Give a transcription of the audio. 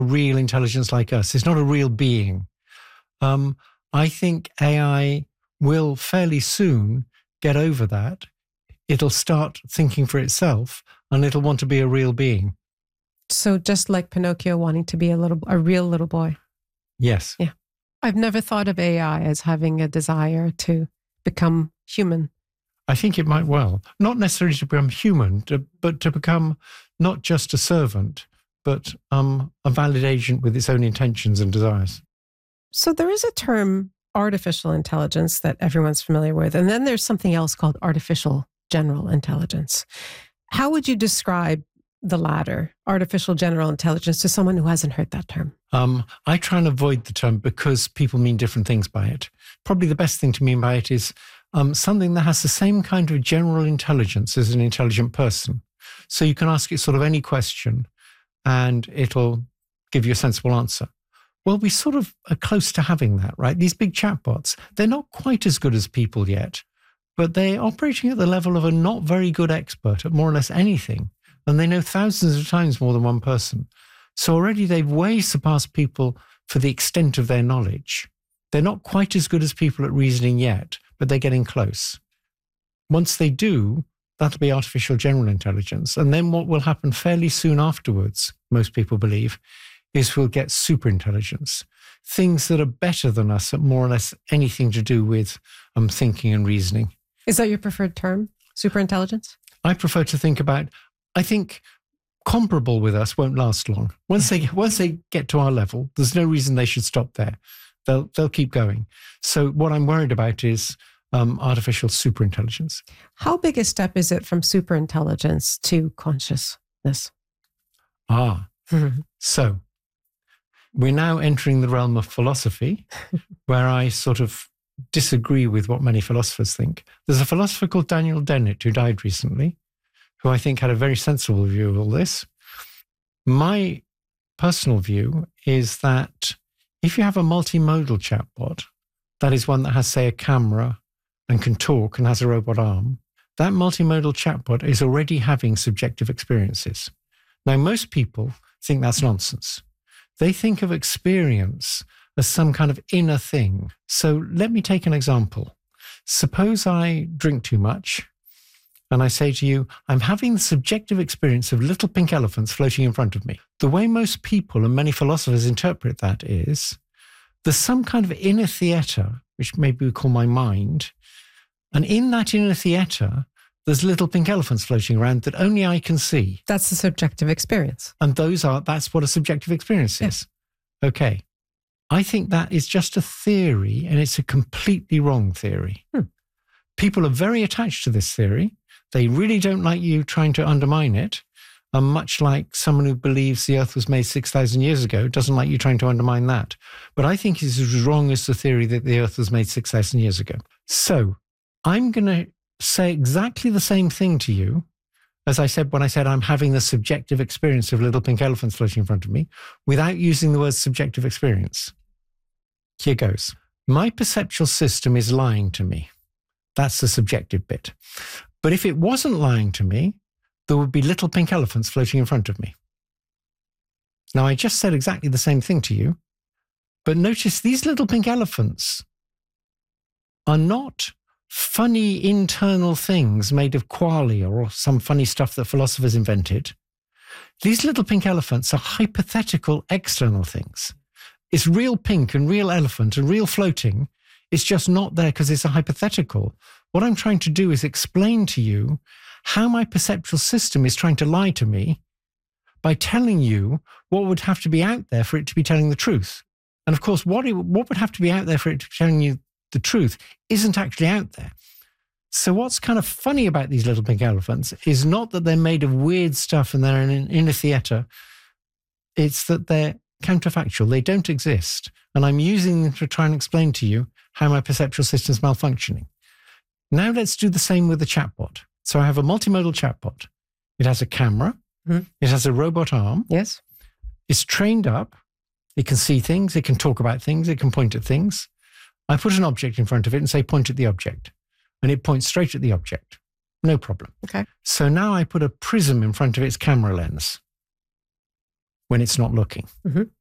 real intelligence like us. It's not a real being. I think AI will fairly soon get over that. It'll start thinking for itself and it'll want to be a real being. So just like Pinocchio wanting to be a real little boy. Yes. Yeah. I've never thought of AI as having a desire to become human. I think it might well. Not necessarily to become human, but to become not just a servant, but a valid agent with its own intentions and desires. So there is a term, artificial intelligence, that everyone's familiar with. And then there's something else called artificial general intelligence. How would you describe the latter, artificial general intelligence, to someone who hasn't heard that term? I try and avoid the term because people mean different things by it. Probably the best thing to mean by it is something that has the same kind of general intelligence as an intelligent person. So you can ask it sort of any question and it'll give you a sensible answer. Well, we sort of are close to having that, right? These big chatbots, they're not quite as good as people yet, but they're operating at the level of a not very good expert at more or less anything. And they know thousands of times more than one person. So already they've way surpassed people for the extent of their knowledge. They're not quite as good as people at reasoning yet, but they're getting close. Once they do, that'll be artificial general intelligence. And then what will happen fairly soon afterwards, most people believe, is we'll get superintelligence. Things that are better than us at more or less anything to do with thinking and reasoning. Is that your preferred term, superintelligence? I prefer to think about, I think comparable with us won't last long. Once they get to our level, there's no reason they should stop there. They'll keep going. So what I'm worried about is artificial superintelligence. How big a step is it from superintelligence to consciousness? So we're now entering the realm of philosophy, where I sort of disagree with what many philosophers think. There's a philosopher called Daniel Dennett who died recently, who I think had a very sensible view of all this. My personal view is that if you have a multimodal chatbot, that is one that has, say, a camera and can talk and has a robot arm, that multimodal chatbot is already having subjective experiences. Now, most people think that's nonsense. They think of experience as some kind of inner thing. So let me take an example. Suppose I drink too much and I say to you, I'm having the subjective experience of little pink elephants floating in front of me. The way most people and many philosophers interpret that is there's some kind of inner theater, which maybe we call my mind. And in that inner theater, there's little pink elephants floating around that only I can see. That's the subjective experience. And that's what a subjective experience is. Okay. I think that is just a theory, and it's a completely wrong theory. People are very attached to this theory. They really don't like you trying to undermine it. Much like someone who believes the earth was made 6,000 years ago doesn't like you trying to undermine that. But I think it's as wrong as the theory that the earth was made 6,000 years ago. So I'm going to say exactly the same thing to you as I said when I said I'm having the subjective experience of little pink elephants floating in front of me without using the word subjective experience. Here goes. My perceptual system is lying to me. That's the subjective bit. But if it wasn't lying to me, there would be little pink elephants floating in front of me. Now, I just said exactly the same thing to you, but notice these little pink elephants are not funny internal things made of qualia or some funny stuff that philosophers invented. These little pink elephants are hypothetical external things. It's real pink and real elephant and real floating. It's just not there because it's a hypothetical. What I'm trying to do is explain to you how my perceptual system is trying to lie to me by telling you what would have to be out there for it to be telling the truth. And of course, what would have to be out there for it to be telling you the truth isn't actually out there. So what's kind of funny about these little pink elephants is not that they're made of weird stuff and they're in a theater. It's that they're counterfactual. They don't exist. And I'm using them to try and explain to you how my perceptual system is malfunctioning. Now let's do the same with the chatbot. So I have a multimodal chatbot. It has a camera. It has a robot arm. Yes. It's trained up. It can see things. It can talk about things. It can point at things. I put an object in front of it and say, point at the object. And it points straight at the object. No problem. Okay. So now I put a prism in front of its camera lens. when it's not looking. Mm-hmm.